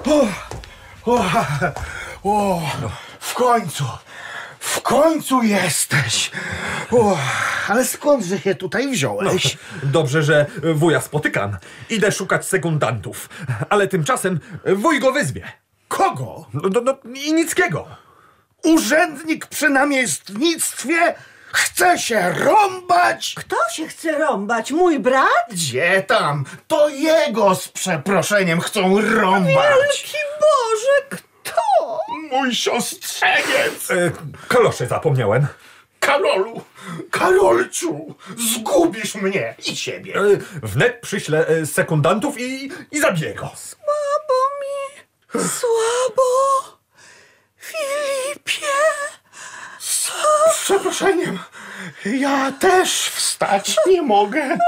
W końcu jesteś. Ale skądże się tutaj wziąłeś? Dobrze, że wuja spotykam. Idę szukać sekundantów. Ale tymczasem wuj go wyzwie. Kogo? I Nickiego. Urzędnik przy namiestnictwie chce się rąbać? Kto się chce rąbać? Mój brat? Gdzie tam? To jego z przeproszeniem chcą rąbać. Wielki Boże, kto? Mój siostrzeniec. Kalosze zapomniałem. Karolciu, zgubisz mnie i siebie. Wnet przyślę sekundantów i zabiję go. Słabo mi. Słabo. Filipie. Z przeproszeniem, ja też wstać nie mogę.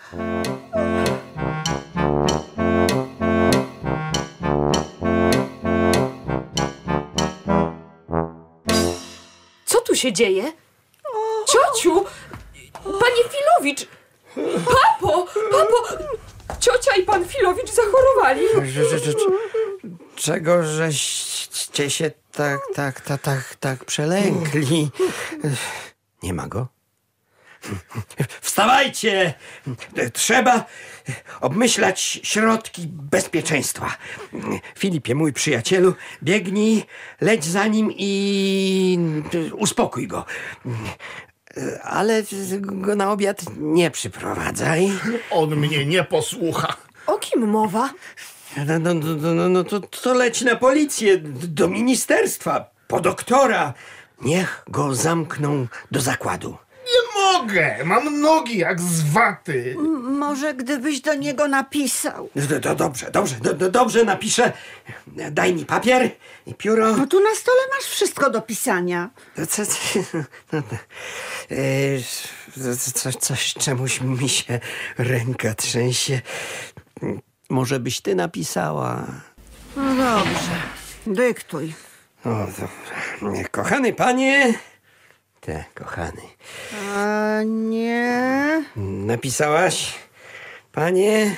Co tu się dzieje? Ciociu! Panie Filowicz! Papo! Ciocia i pan Filowicz zachorowali. Czego żeście się tak przelękli? Nie ma go? Wstawajcie! Trzeba obmyślać środki bezpieczeństwa. Filipie, mój przyjacielu, biegnij, leć za nim i uspokój go. Ale go na obiad nie przyprowadzaj. On mnie nie posłucha. O kim mowa? To leć na policję, do ministerstwa, po doktora. Niech go zamkną do zakładu. Nie mogę, mam nogi jak z waty. Może gdybyś do niego napisał. Dobrze napiszę. Daj mi papier i pióro. No tu na stole masz wszystko do pisania. Coś, czemuś mi się ręka trzęsie. Może byś ty napisała? No dobrze, dyktuj. O, dobra. Kochany panie... kochany. A nie... Napisałaś? Panie.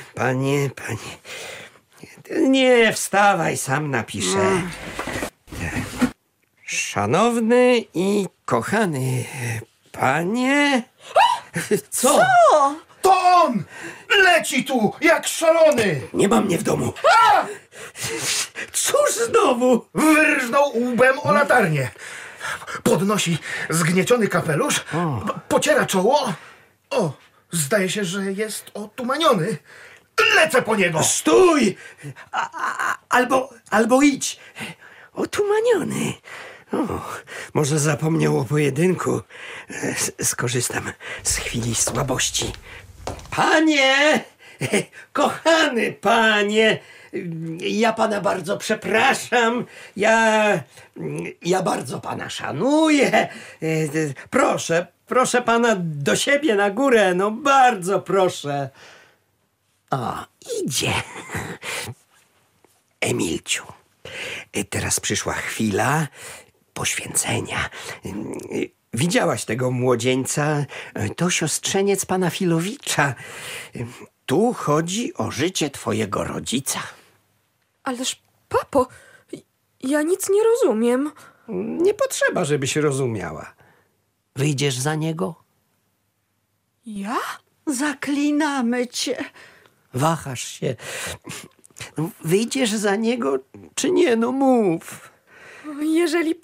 Nie, wstawaj, sam napiszę. Szanowny i kochany panie... Co? To on! Leci tu jak szalony! Nie ma mnie w domu. Cóż znowu? Wyrżnął łbem o latarnię. Podnosi zgnieciony kapelusz, pociera czoło. Zdaje się, że jest otumaniony. Lecę po niego! Stój! Albo idź. Otumaniony. Może zapomniał o pojedynku. Skorzystam z chwili słabości. Panie! Kochany panie! Ja pana bardzo przepraszam. Ja bardzo pana szanuję. Proszę pana do siebie na górę. No bardzo proszę. O, idzie. Emilciu, teraz przyszła chwila poświęcenia. Widziałaś tego młodzieńca? To siostrzeniec pana Filowicza. Tu chodzi o życie twojego rodzica. Ależ, papo, ja nic nie rozumiem. Nie potrzeba, żebyś rozumiała. Wyjdziesz za niego? Ja? Zaklinamy cię. Wahasz się. Wyjdziesz za niego, czy nie? No mów. Jeżeli